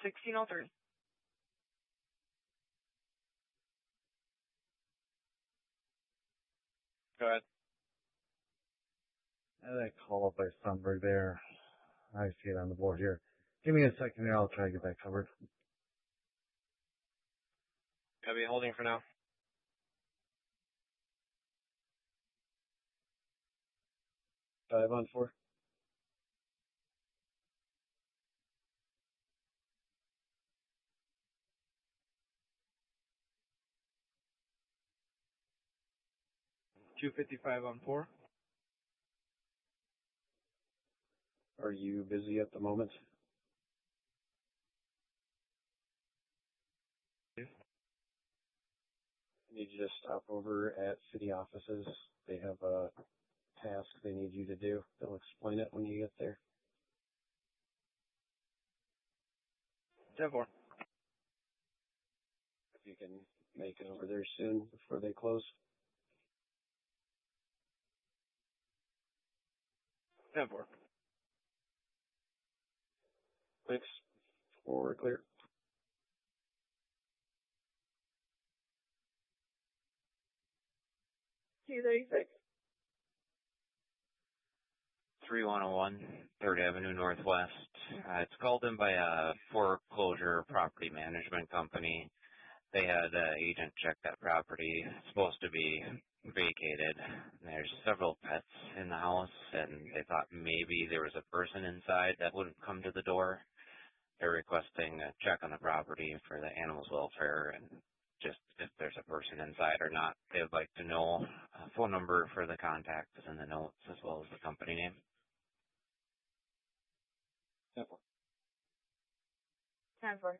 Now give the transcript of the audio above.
1603. Go ahead. That call up by Sunberg there. I see it on the board here. Give me a second here. I'll try to get that covered. I'll be holding for now. Five on four. $255 on 4. Are you busy at the moment? Yes. I need you to stop over at city offices. They have a task they need you to do. They'll explain it when you get there. 10-4. If you can make it over there soon before they close. 10-4. Thanks. Forward clear. 236. 3101 3rd Avenue Northwest. It's called in by a foreclosure property management company. They had an agent check that property. It's supposed to be vacated. There's several pets in the house, and they thought maybe there was a person inside that wouldn't come to the door. They're requesting a check on the property for the animal's welfare and just if there's a person inside or not. They would like to know a phone number for the contact is in the notes as well as the company name. 10-4. 10-4.